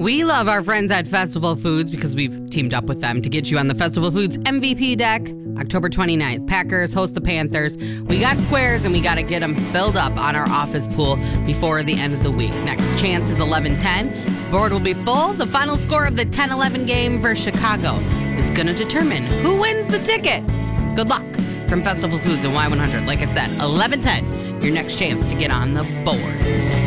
We love our friends at Festival Foods because we've teamed up with them to get you on the Festival Foods MVP deck. October 29th, Packers host the Panthers. We got squares and we got to get them filled up on our office pool before the end of the week. Next chance is 11-10. Board will be full. The final score of the 10-11 game versus Chicago is going to determine who wins the tickets. Good luck from Festival Foods and Y100. Like I said, 11-10, your next chance to get on the board.